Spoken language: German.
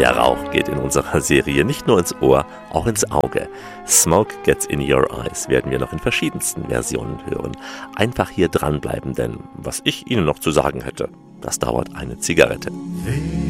Der Rauch geht in unserer Serie nicht nur ins Ohr, auch ins Auge. Smoke Gets in Your Eyes werden wir noch in verschiedensten Versionen hören. Einfach hier dranbleiben, denn was ich Ihnen noch zu sagen hätte, das dauert eine Zigarette.